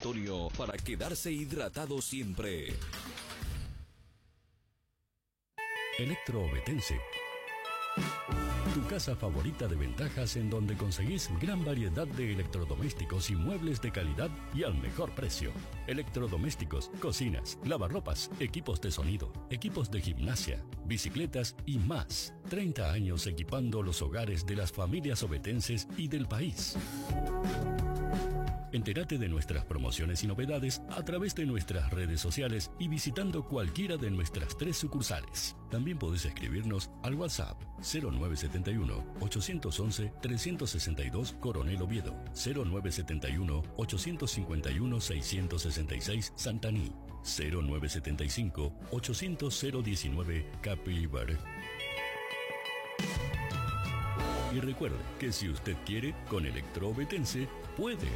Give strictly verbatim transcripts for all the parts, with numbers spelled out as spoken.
Antonio para quedarse hidratado siempre. Electroovetense. Tu casa favorita de ventajas en donde conseguís gran variedad de electrodomésticos y muebles de calidad y al mejor precio. Electrodomésticos, cocinas, lavarropas, equipos de sonido, equipos de gimnasia, bicicletas y más. treinta años equipando los hogares de las familias ovetenses y del país. Entérate de nuestras promociones y novedades a través de nuestras redes sociales y visitando cualquiera de nuestras tres sucursales. También podés escribirnos al WhatsApp cero nueve siete uno, ocho once, tres seis dos Coronel Oviedo, cero nueve siete uno, ocho cinco uno, seis seis seis Santaní, cero nueve siete cinco, ochocientos, cero diecinueve Capilbar. Y recuerde que si usted quiere, con Electroovetense puede.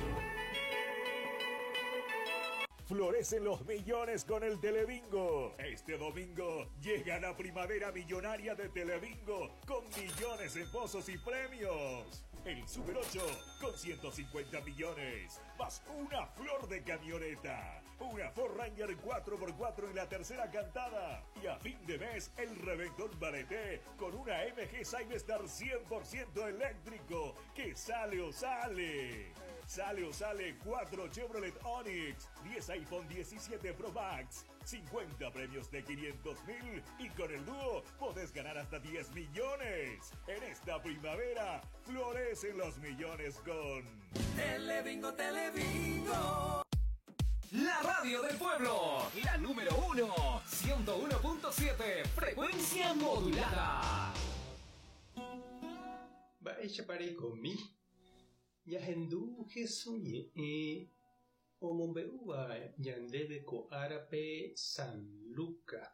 Florecen los millones con el Telebingo. Este domingo llega la primavera millonaria de Telebingo con millones en pozos y premios. El Super ocho con ciento cincuenta millones, más una flor de camioneta, una Ford Ranger cuatro por cuatro en la tercera cantada. Y a fin de mes, el Reventón Bareté con una M G Cyberstar cien por ciento eléctrico. Que sale o sale. Sale o sale cuatro Chevrolet Onix, diez iPhone diecisiete Pro Max, cincuenta premios de quinientos mil y con el dúo podés ganar hasta diez millones. En esta primavera, florecen los millones con Telebingo, Telebingo. La radio del pueblo, la número uno, ciento uno punto siete, frecuencia modulada. Vaya para conmigo. Yahendu Jesuye e Omombeuba Yandebe ko Arape San Luca.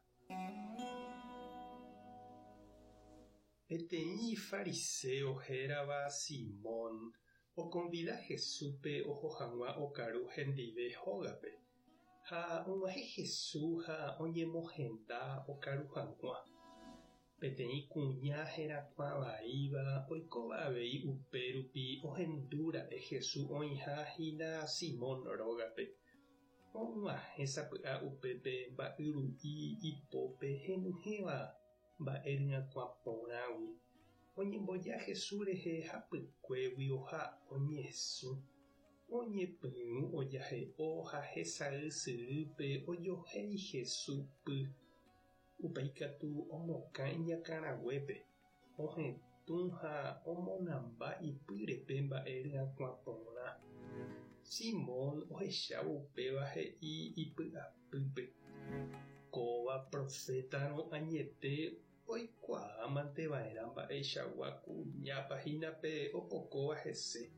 Eteni fariseo Jeraba Simón o convida Jesupe o Johanwa o Karu Gendive Jogape. Ha Umaje Jesús ha Onyemogenda o Karu Hanwa. Peteni cuñajera cuavaiva, oikova vei uperupi, ohendura de Jesús oinjajina Simón rogape. Oma esa pea upepe, ba urui ipope, genujeva, ba erna cuaponawi. Oñemboya Jesús reje hapukwewi oja oñesu. Oñe penu oyaje oja jesa siripe, oyohei Jesús pu. Upaikatu omokaña karaguepe, ohentunha omonamba ipyrepe mba'érga kuapórã. Simón ohechávo upéva he'i ipy'apýpe. Kóva profétarõ añete oikuaámanteva'erã mba'eichagua kuñapahínape opokóva hese.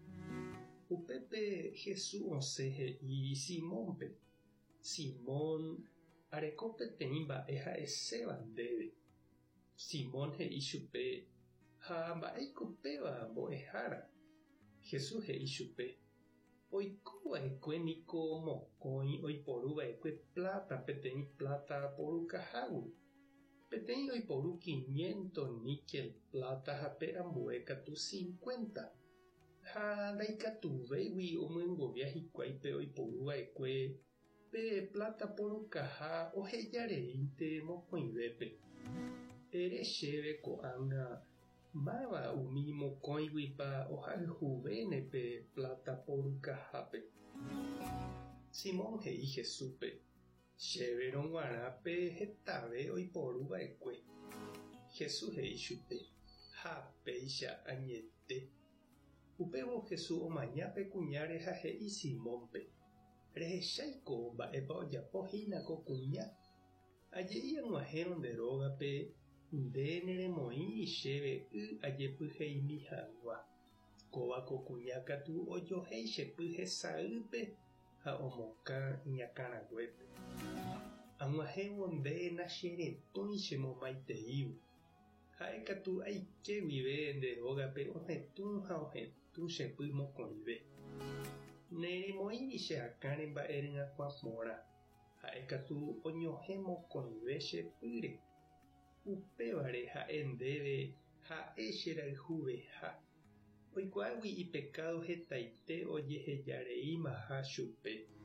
Upépe Jesús osẽ he'i Simónpe. Simón arekópe teĩ mba'e ha'eséva ndéve. Simón he'i chupe: ha mba'éiko péva mbo'ehára. Jesús he'i chupe: oikova'ekue niko mokõi oiporuva'ekue plata peteĩ plata porukahágui. Peteĩ oiporu quinientos níquel plata ha pe ambue katu cincuenta. Ha ndaikatuvéigui omyengovia hikuái pe oiporuva'ekue pe plata porukaha ohejareínte mokõivépe. Ere chéve ko'ág̃a máva umi mokõiguipa ohayhuvéne pe plata porukahápe. Simón he'i Jesúpe: chéve rõguarã pe hetave oiporuva'ekue. Jesús he'i chupe: ha péicha añete. Upévo Jesús omaña pe kuñáre ha he'i Simónpe: rehecháiko mba'épa ojapohína ko kuña. Ajéi ag̃uahẽ nde rógape nde neremoĩ chéve y ajepyheimi hag̃ua. Kóva ko kuña katu ojohéi chepy hesaýpe ha omokã iñakãraguépe. Ag̃uahẽvo nde nacheretõi chemomaiteívo. Ha'e katu aike guive nde rógape ohetũ ha ohetũ chepy mokõive. Neremoĩ cheakãre mba'érega kuapórã. Ha'e katu oñohẽ mokõive chepýre. Upévare ha'e ndéve ha'e cherayhuveha. Oikuaágui ipecado hetaite ojehejareímaha chupe.